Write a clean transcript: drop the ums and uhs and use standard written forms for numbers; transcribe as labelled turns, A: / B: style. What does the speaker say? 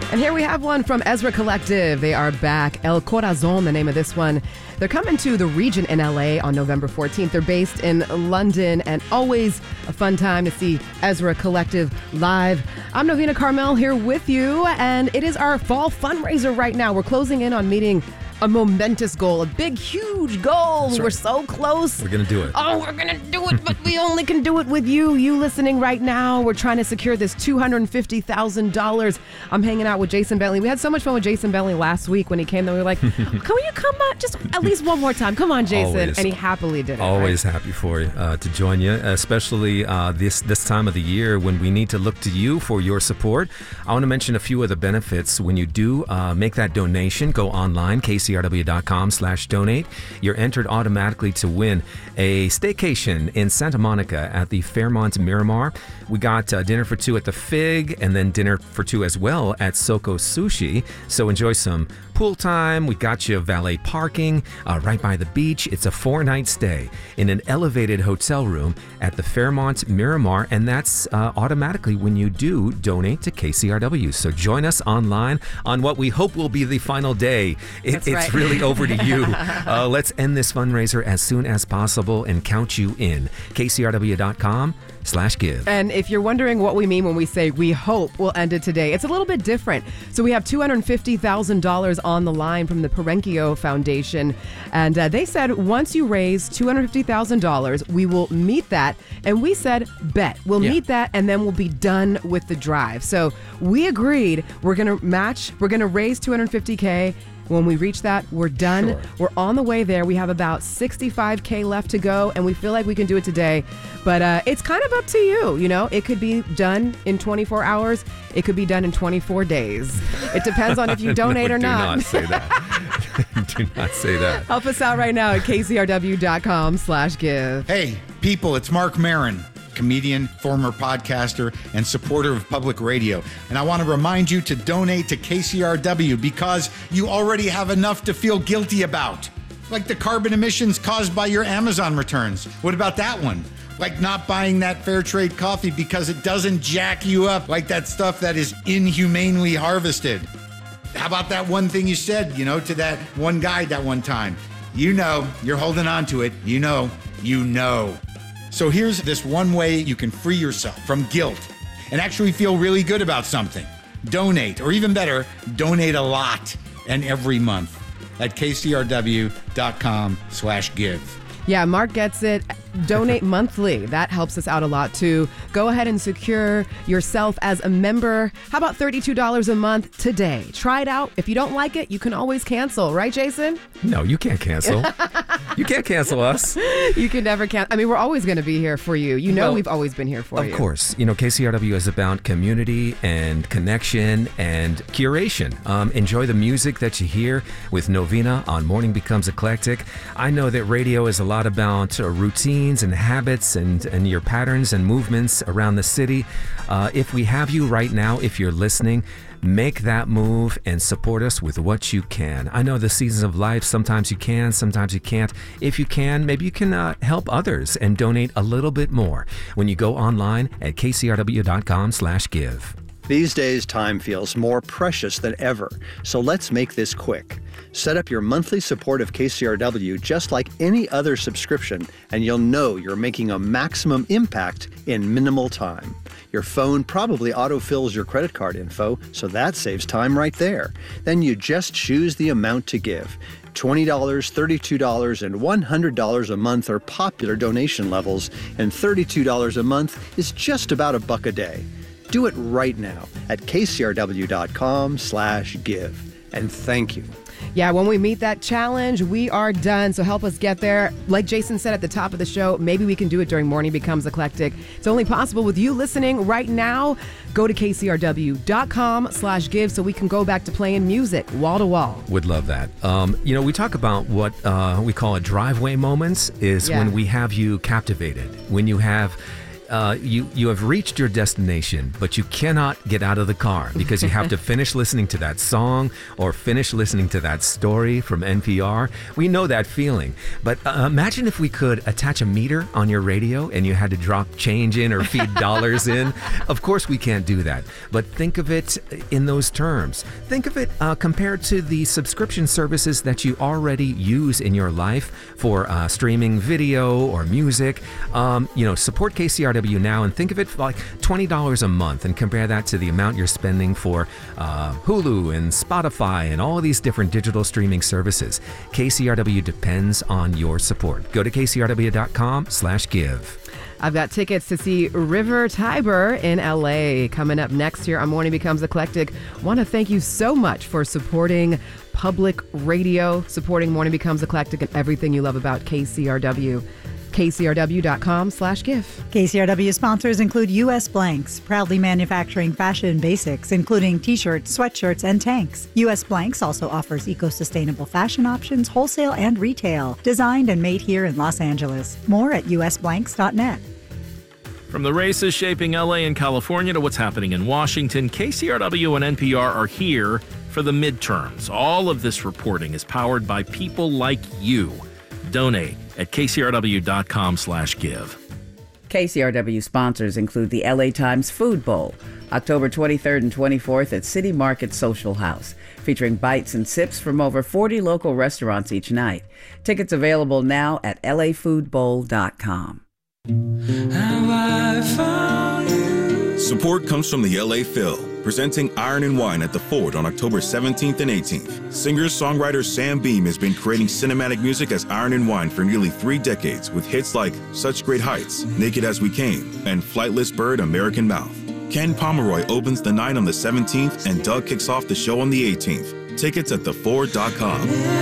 A: And here we have one from Ezra Collective. They are back. El Corazon, the name of this one. They're coming to the region in LA on November 14th. They're based in London, and always a fun time to see Ezra Collective live. I'm Novena Carmel here with you, and it is our fall fundraiser right now. We're closing in on meeting a momentous goal, a big, huge goal.
B: That's right.
A: We're so close.
B: We're going to do it.
A: Oh, we're going to do it, but we only can do it with you listening right now. We're trying to secure this $250,000. I'm hanging out with Jason Bentley. We had so much fun with Jason Bentley last week when he came. Then we were like, can you come on just at least one more time? Come on, Jason.
B: Always.
A: And he happily did it.
B: Always
A: right?
B: happy for you to join you, especially this time of the year when we need to look to you for your support. I want to mention a few of the benefits when you do make that donation. Go online, kcrw.com/donate. You're entered automatically to win a staycation in Santa Monica at the Fairmont Miramar. We got dinner for two at the Fig, and then dinner for two as well at Soko Sushi. So enjoy some pool time. We got you valet parking right by the beach. It's a 4-night stay in an elevated hotel room at the Fairmont Miramar, and that's automatically when you do donate to KCRW. So join us online on what we hope will be the final day. It's really over to you. Let's end this fundraiser as soon as possible and count you in. KCRW.com/give.
A: And if you're wondering what we mean when we say we hope we'll end it today, it's a little bit different. So we have $250,000 on the line from the Perenkio Foundation. And they said once you raise $250,000, we will meet that. And we said, bet. We'll meet that, and then we'll be done with the drive. So we agreed we're going to match. We're going to raise $250K. When we reach that, we're done.
B: Sure.
A: We're on the way there. We have about $65K left to go, and we feel like we can do it today. But it's kind of up to you. You know, it could be done in 24 hours. It could be done in 24 days. It depends on if you donate or not.
B: Do not say that. Do not say that.
A: Help us out right now at kcrw.com/give.
C: Hey, people, it's Mark Maron, comedian, former podcaster, and supporter of public radio. And I want to remind you to donate to KCRW because you already have enough to feel guilty about. Like the carbon emissions caused by your Amazon returns. What about that one? Like not buying that fair trade coffee because it doesn't jack you up like that stuff that is inhumanely harvested. How about that one thing you said, to that one guy that one time? You're holding on to it. You know. So here's this one way you can free yourself from guilt and actually feel really good about something. Donate, or even better, donate a lot and every month at kcrw.com/give.
A: Yeah, Mark gets it. Donate monthly. That helps us out a lot too. Go ahead and secure yourself as a member. How about $32 a month today? Try it out. If you don't like it, you can always cancel. Right, Jason?
B: No, you can't cancel. You can't cancel us.
A: You can never cancel. I mean, we're always going to be here for you. We've always been here for you.
B: Of course. KCRW is about community and connection and curation. Enjoy the music that you hear with Novena on Morning Becomes Eclectic. I know that radio is a lot about routines and habits and your patterns and movements around the city. If we have you right now, if you're listening, make that move and support us with what you can. I know the seasons of life, sometimes you can, sometimes you can't. If you can, maybe you can help others and donate a little bit more when you go online at kcrw.com/give.
D: These days, time feels more precious than ever, so let's make this quick. Set up your monthly support of KCRW just like any other subscription, and you'll know you're making a maximum impact in minimal time. Your phone probably autofills your credit card info, so that saves time right there. Then you just choose the amount to give. $20, $32, and $100 a month are popular donation levels, and $32 a month is just about $1 a day. Do it right now at kcrw.com/give. And thank you.
A: Yeah, when we meet that challenge, we are done. So help us get there. Like Jason said at the top of the show, maybe we can do it during Morning Becomes Eclectic. It's only possible with you listening right now. Go to kcrw.com/give so we can go back to playing music wall to wall.
B: Would love that. We talk about what we call a driveway moments is when we have you captivated, when you have you have reached your destination, but you cannot get out of the car because you have to finish listening to that song or finish listening to that story from NPR. We know that feeling. But imagine if we could attach a meter on your radio and you had to drop change in or feed dollars in. Of course, we can't do that. But think of it in those terms. Think of it compared to the subscription services that you already use in your life for streaming video or music. Support KCRW now and think of it like $20 a month and compare that to the amount you're spending for Hulu and Spotify and all these different digital streaming services. KCRW depends on your support. Go to kcrw.com/give.
A: I've got tickets to see River Tiber in LA coming up next year on Morning Becomes Eclectic. Want to thank you so much for supporting public radio, supporting Morning Becomes Eclectic and everything you love about KCRW. KCRW.com/give.
E: KCRW sponsors include U.S. Blanks, proudly manufacturing fashion basics, including t-shirts, sweatshirts, and tanks. U.S. Blanks also offers eco-sustainable fashion options, wholesale and retail, designed and made here in Los Angeles. More at usblanks.net.
F: From the races shaping LA and California to what's happening in Washington, KCRW and NPR are here for the midterms. All of this reporting is powered by people like you. Donate at kcrw.com/give.
G: KCRW sponsors include the LA Times Food Bowl, October 23rd and 24th at City Market Social House, featuring bites and sips from over 40 local restaurants each night. Tickets available now at lafoodbowl.com.
H: Support comes from the LA Phil, presenting Iron and Wine at the Ford on October 17th and 18th. Singer-songwriter Sam Beam has been creating cinematic music as Iron and Wine for nearly 3 decades with hits like Such Great Heights, Naked as We Came, and Flightless Bird, American Mouth. Ken Pomeroy opens the night on the 17th and Doug kicks off the show on the 18th. Tickets at theford.com.